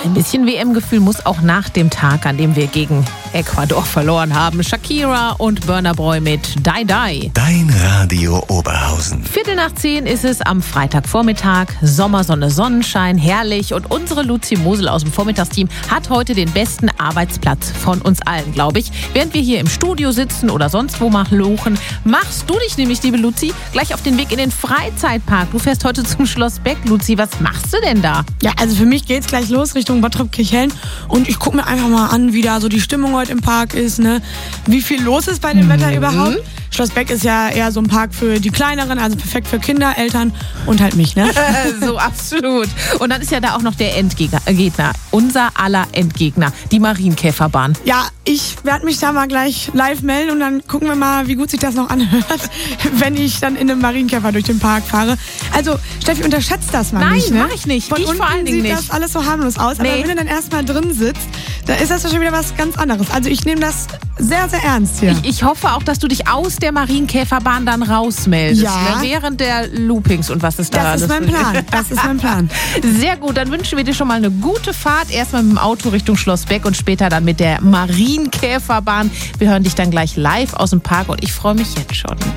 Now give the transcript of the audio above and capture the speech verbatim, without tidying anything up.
Ein bisschen W M-Gefühl muss auch nach dem Tag, an dem wir gegen Ecuador verloren haben. Shakira und Burna Boy mit Die Die. Dein Radio Oberhausen. Viertel nach zehn ist es am Freitagvormittag. Sommersonne, Sonnenschein, herrlich. Und unsere Luzi Mosel aus dem Vormittagsteam hat heute den besten Arbeitsplatz von uns allen, glaube ich. Während wir hier im Studio sitzen oder sonst wo mal luchen, machst du dich nämlich, liebe Luzi, gleich auf den Weg in den Freizeitpark. Du fährst heute zum Schloss Beck. Luzi, was machst du denn da? Ja, also für mich geht's gleich los Richtung Bottrop-Kirchhellen und ich gucke mir einfach mal an, wie da so die Stimmung heute im Park ist, ne? Wie viel los ist bei dem mhm. Wetter überhaupt. Schloss Beck ist ja eher so ein Park für die Kleineren, also perfekt für Kinder, Eltern und halt mich, ne? So, absolut. Und dann ist ja da auch noch der Endgegner, Gegner, unser aller Endgegner, die Marienkäferbahn. Ja, ich werde mich da mal gleich live melden und dann gucken wir mal, wie gut sich das noch anhört, wenn ich dann in einem Marienkäfer durch den Park fahre. Also, Steffi, unterschätzt das mal Nein, nicht, ne? Nein, mach ich nicht. Von ich unten vor allen Dingen sieht nicht. das alles so harmlos aus, Nee. aber wenn du dann erstmal drin sitzt, dann ist das schon wieder was ganz anderes. Also ich nehme das sehr, sehr ernst hier. Ich, ich hoffe auch, dass du dich aus der Marienkäferbahn dann rausmeldest. Ja. Ne? Während der Loopings und was ist da Das ist alles. mein Plan. Das ist mein Plan. Sehr gut, dann wünschen wir dir schon mal eine gute Fahrt. Erstmal mit dem Auto Richtung Schloss Beck und später dann mit der Marienkäferbahn. Wir hören dich dann gleich live aus dem Park und ich freue mich jetzt schon.